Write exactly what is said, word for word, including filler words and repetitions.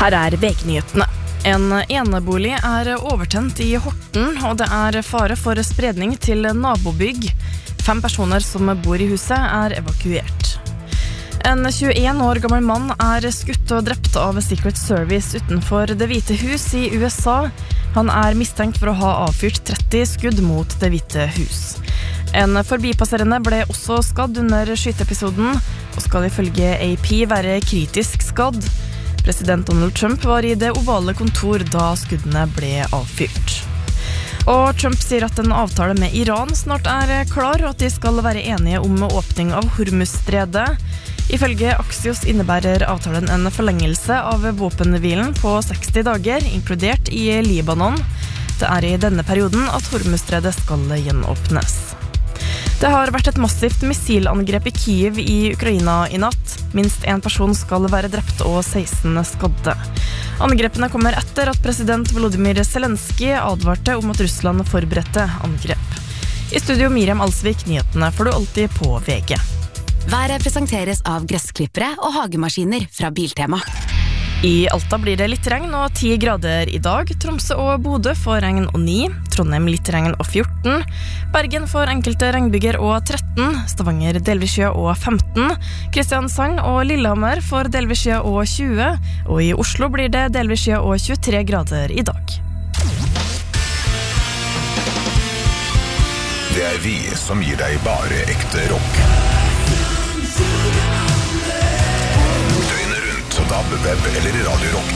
Her er V G-nyhetene. En enebolig er overtent i Horten, og det er fare for spredning til nabobygg. Fem personer som bor i huset er evakuert. En tjueen år gammel mann er skutt og drept av Secret Service utenfor Det hvite hus i U S A. Han er mistenkt for å ha avfyrt tretti skudd mot Det hvite hus. En forbipasserende ble også skadd under skyteepisoden, og skal ifølge A P være kritisk skadd. President Donald Trump var i det ovale kontor da skuddene ble avfyrt. Og Trump sier at en avtale med Iran snart er klar, og at de skal være enige om åpning av Hormuzstredet. Ifølge Axios innebærer avtalen en forlengelse av våpenhvilen på seksti dager, inkludert i Libanon. Det er i denne perioden at Hormuzstredet skal gjenåpnes. Det har vært et massivt missilangrep i Kyiv i Ukraina i natt. Minst en person skal være drept og seksten skadde. Angrepene kommer etter at president Volodymyr Zelensky advarte om at Russland forberedte angrep. I studio Miriam Alsvik, nyhetene får du alltid på V G. Været presenteres av gressklippere og hagemaskiner fra Biltema. I Alta blir det litt regn og ti grader i dag. Tromsø og Bodø får regn og ni. Trondheim litt regn og fjorten. Bergen får enkelte regnbyger og tretten. Stavanger delvis skya og femten. Kristiansand og Lillehammer får delvis skya og tjue. Og i Oslo blir det delvis skya og tjuetre grader i dag. Det er vi som gir deg bare ekte rock. Døgnet rundt på D A B, web eller i Radio Rock.